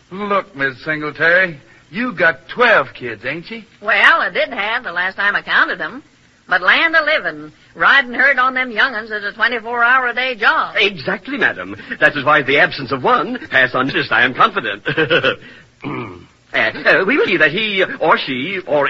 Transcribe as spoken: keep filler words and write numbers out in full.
Look, Miss Singletary, you got twelve kids, ain't you? Well, I did have the last time I counted them. But land a living, riding herd on them young'uns is a twenty-four hour a day job. Exactly, madam. That is why the absence of one pass unnoticed, I am confident. uh, uh, we will see that he or she or